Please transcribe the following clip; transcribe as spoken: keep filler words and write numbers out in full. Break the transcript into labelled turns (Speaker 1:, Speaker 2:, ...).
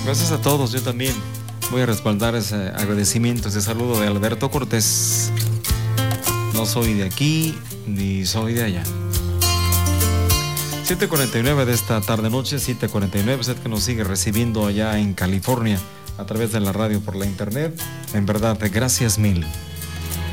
Speaker 1: Gracias a todos, yo también voy a respaldar ese agradecimiento, ese saludo de Alberto Cortés. No soy de aquí, ni soy de allá. siete cuarenta y nueve de esta tarde noche, siete cuarenta y nueve, usted que nos sigue recibiendo allá en California a través de la radio por la internet. En verdad, gracias mil.